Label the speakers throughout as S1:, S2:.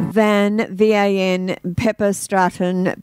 S1: Van, V-A-N, Pepper Stratton,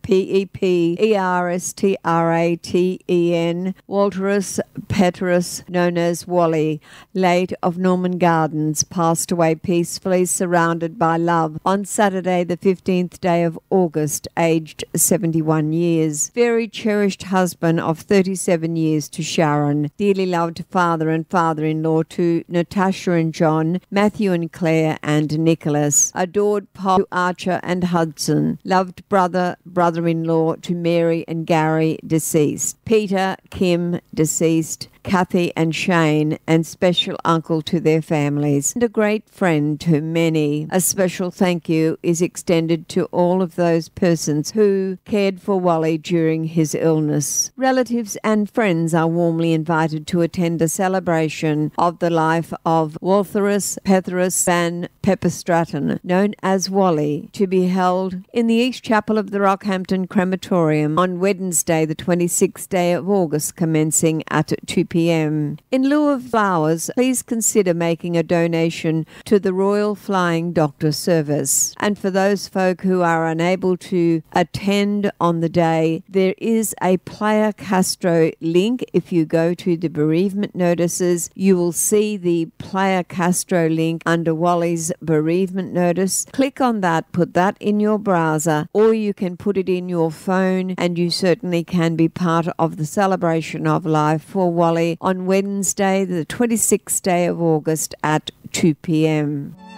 S1: P-E-P-E-R-S-T-R-A-T-E-N, Walterus Petrus, known as Wally, late of Norman Gardens, passed away peacefully surrounded by love on Saturday the 15th day of August, aged 71 years. Very cherished husband of 37 years to Sharon, dearly loved father and father-in-law to Natasha and John, Matthew and Claire and Nicholas, adored Paul to Archer and Hudson, loved brother, brother-in-law to Mary and Gary, deceased, Peter, Kim, deceased, Kathy and Shane, and special uncle to their families, and a great friend to many. A special thank you is extended to all of those persons who cared for Wally during his illness. Relatives and friends are warmly invited to attend a celebration of the life of Walterus Petrus Van Pepper Stratton, known as Wally, to be held in the East Chapel of the Rockhampton Crematorium on Wednesday, the 26th day of August, commencing at 2 p.m. In lieu of flowers, please consider making a donation to the Royal Flying Doctor Service. And for those folk who are unable to attend on the day, there is a Playa Castro link. If you go to the bereavement notices, you will see the Playa Castro link under Wally's bereavement notice. Click on that, put that in your browser, or you can put it in your phone, and you certainly can be part of the celebration of life for Wally on Wednesday, the 26th day of August at 2 p.m.